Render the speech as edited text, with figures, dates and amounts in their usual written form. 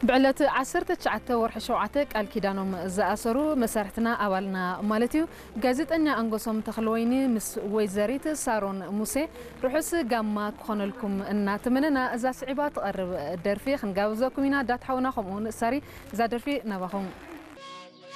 بعلت عسرت شعته ورحشوعتك الكيدانهم زأسرو مسارتنا أولنا مالتيو جازت أني أنقصهم تخلويني مس وزاريت سارون موسى رحس جامع كون لكم إن تمننا إذا صعيبات قرب درفي خنجاوزكم هنا دات حونا خمون ساري إذا درفي نباهم